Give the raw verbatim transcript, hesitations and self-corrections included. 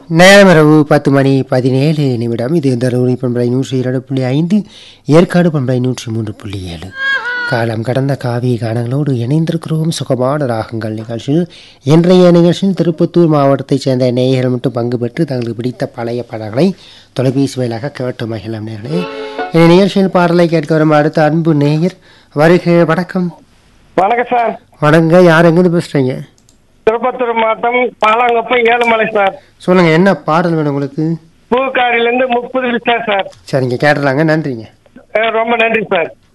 நேரம் இரவு பத்து மணி பதினேழு நிமிடம். இது தருமபுரி பண்பலை நூற்றி இரண்டு புள்ளி ஐந்து, ஏற்காடு பண்பலை நூற்றி மூன்று புள்ளி ஏழு. காலம் கடந்த காவிய கானங்களோடு இணைந்திருக்கிறோம். சுகமான ராகங்கள் நிகழ்ச்சியில் இன்றைய நிகழ்ச்சியில் திருப்பத்தூர் மாவட்டத்தைச் சேர்ந்த நேயர்கள் மட்டும் பங்கு பெற்று தங்களுக்கு பிடித்த பழைய பாடல்களை தொலைபேசி வாயிலாக கேட்டு மகிழம் நேர்களே. இந்த நிகழ்ச்சியில் பாடலை கேட்க வரும் அடுத்த அன்பு நேயர் வருக. வணக்கம். வணக்கம் சார். வணங்க. யார் எங்கேருந்து பேசுறீங்க? திருப்பத்தூர் மாவட்டம் பாலாங்குப்பம் ஏழுமலை சார். சொல்லுங்க, என்ன பாடல் வேணும் உங்களுக்கு? பூக்காரிலிருந்து முப்பது நிமிஷம் சார். சரிங்க, கேட்டுடலாங்க. நன்றிங்க. ரொம்ப நன்றி சார்.